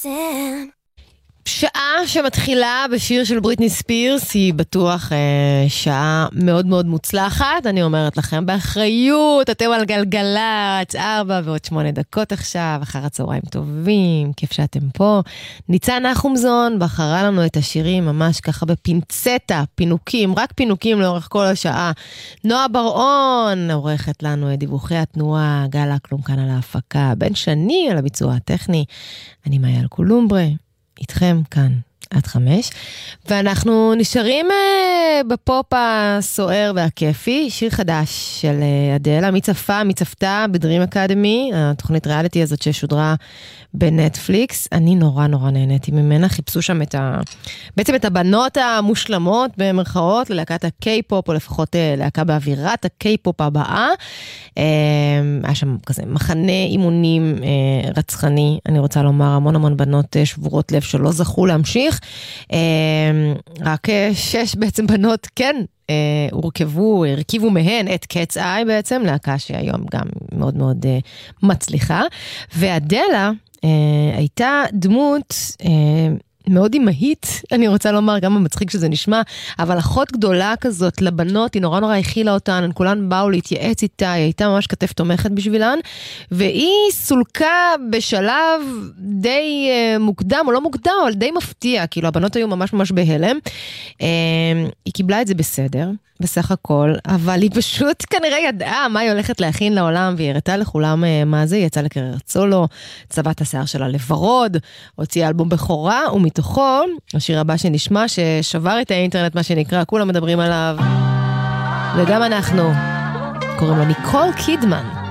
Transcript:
listen. שעה שמתחילה בשיר של בריטני ספירס היא בטוח שעה מאוד מאוד מוצלחת, אני אומרת לכם באחריות, אתם על גלגלת, 4:08 עכשיו, אחר הצהריים טובים, כיף שאתם פה. ניצן נחומזון בחרה לנו את השירים ממש ככה בפינצטה, פינוקים, רק פינוקים לאורך כל השעה. נועה בר-און עורכת לנו את דיווחי התנועה, גל אקלום כאן על ההפקה, בן שני על הביצוע הטכני, אני מאיה קולומברה. איתכם כאן עד 5, ואנחנו נשארים בפופ הסוער והכיפי, שיר חדש של אדלה, מי צפתה בדרים אקדמי, התוכנית ריאליטי הזאת ששודרה בנטפליקס, אני נורא נהניתי ממנה, חיפשו שם בעצם את הבנות המושלמות במרכאות ללהקת הקיי-פופ, או לפחות להקה באווירת הקיי-פופ הבאה, היה שם כזה מחנה אימונים רצחני, אני רוצה לומר, המון בנות שבורות לב שלא זכו להמשיך, רק 6 בעצם בנות כן הרכיבו מהן את קץ איי בעצם, להקה שהיום גם מאוד מאוד מצליחה, ואדלה הייתה דמות מאוד אימהית, אני רוצה לומר, גם המצחיק שזה נשמע, אבל אחות גדולה כזאת לבנות, היא נורא הכילה אותן, כולן באו להתייעץ איתה, היא הייתה ממש כתף תומכת בשבילן, והיא סולקה בשלב די מוקדם, או לא מוקדם, אבל די מפתיע, כאילו הבנות היו ממש בהלם, היא קיבלה את זה בסדר, בסך הכל, אבל היא פשוט כנראה ידעה מה היא הולכת להכין לעולם, והיא הראתה לכולם מה זה, היא יצאה לקריירת סולו, צבעת השיער שלה לוורוד, הוציאה אלבום בכורה, ומתוכו, השיר הבא שנשמע, ששבר את האינטרנט, מה שנקרא, כולם מדברים עליו, וגם אנחנו, קוראים לה ניקול קידמן.